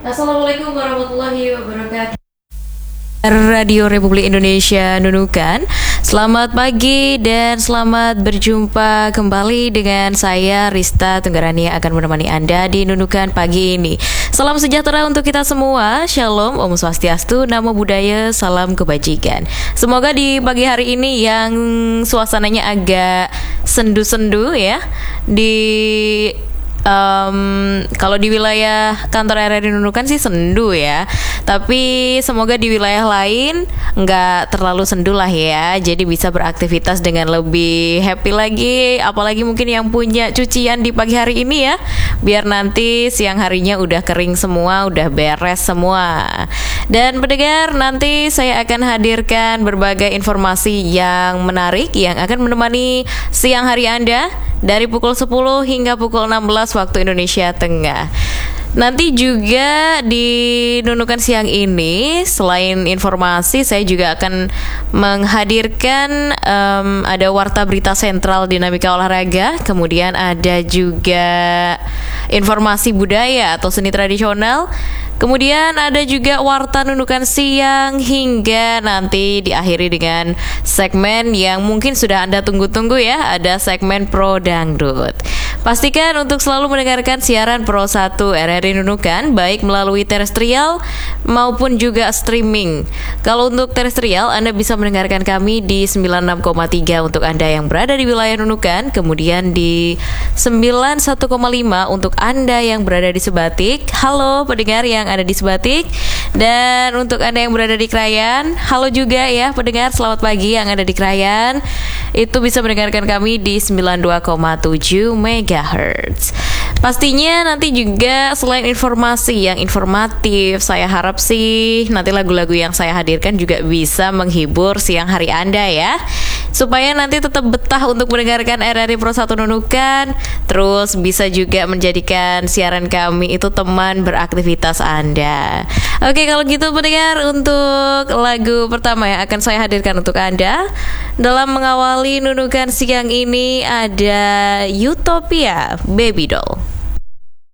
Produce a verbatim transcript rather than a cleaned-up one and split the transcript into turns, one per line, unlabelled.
Assalamualaikum warahmatullahi wabarakatuh. Radio Republik Indonesia Nunukan. Selamat pagi dan selamat berjumpa kembali dengan saya Rista Tunggarani yang akan menemani Anda di Nunukan pagi ini. Salam sejahtera untuk kita semua. Shalom, Om Swastiastu, Namo Buddhaya, salam kebajikan. Semoga di pagi hari ini yang suasananya agak sendu-sendu ya, di Um, kalau di wilayah kantor R R I Nunukan sih sendu ya, tapi semoga di wilayah lain nggak terlalu sendu lah ya, jadi bisa beraktivitas dengan lebih happy lagi. Apalagi mungkin yang punya cucian di pagi hari ini ya, biar nanti siang harinya udah kering semua, udah beres semua. Dan pendengar, nanti saya akan hadirkan berbagai informasi yang menarik yang akan menemani siang hari Anda dari pukul sepuluh hingga pukul enam belas waktu Indonesia Tengah. Nanti juga di Nunukan siang ini, selain informasi, saya juga akan menghadirkan um, ada warta berita sentral dinamika olahraga, kemudian ada juga informasi budaya atau seni tradisional. Kemudian ada juga warta Nunukan siang hingga nanti diakhiri dengan segmen yang mungkin sudah Anda tunggu-tunggu ya, ada segmen Pro Dangdut. Pastikan untuk selalu mendengarkan siaran Pro satu R R I Nunukan baik melalui terestrial maupun juga streaming. Kalau untuk terestrial, Anda bisa mendengarkan kami di sembilan puluh enam koma tiga untuk Anda yang berada di wilayah Nunukan, kemudian di sembilan puluh satu koma lima untuk Anda yang berada di Sebatik. Halo pendengar yang ada di Sebatik. Dan untuk Anda yang berada di Krayan, halo juga ya pendengar, selamat pagi yang ada di Krayan. Itu bisa mendengarkan kami di sembilan puluh dua koma tujuh megahertz. Pastinya nanti juga selain informasi yang informatif, saya harap sih nanti lagu-lagu yang saya hadirkan juga bisa menghibur siang hari Anda ya, supaya nanti tetap betah untuk mendengarkan R R I Pro satu Nunukan. Terus bisa juga menjadikan siaran kami itu teman beraktivitas Anda. Oke, kalau gitu pendengar, untuk lagu pertama yang akan saya hadirkan untuk Anda dalam mengawali Nunukan siang ini ada Utopia, Baby Doll.